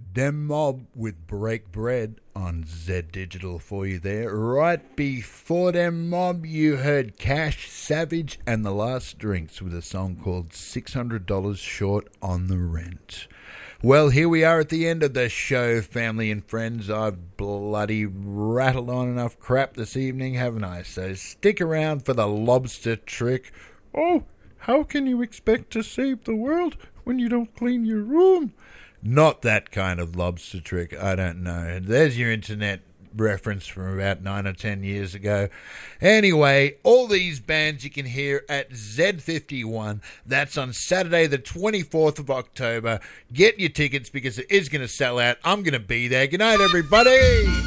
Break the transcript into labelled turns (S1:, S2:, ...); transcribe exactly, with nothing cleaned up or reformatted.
S1: Dem Mob with Break Bread on Z Digital for you there. Right before Dem Mob, you heard Cash, Savage, and The Last Drinks with a song called six hundred dollars Short on the Rent. Well, here we are at the end of the show, family and friends. I've bloody rattled on enough crap this evening, haven't I? So stick around for the lobster trick. Oh, how can you expect to save the world when you don't clean your room? Not that kind of lobster trick, I don't know. There's your internet reference from about nine or ten years ago. Anyway, all these bands you can hear at Z fifty-one. That's on Saturday the twenty-fourth of October. Get your tickets because it is going to sell out. I'm going to be there. Good night, everybody.